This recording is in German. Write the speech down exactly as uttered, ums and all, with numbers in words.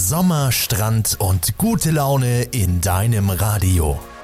Sommer, Strand und gute Laune in deinem Radio.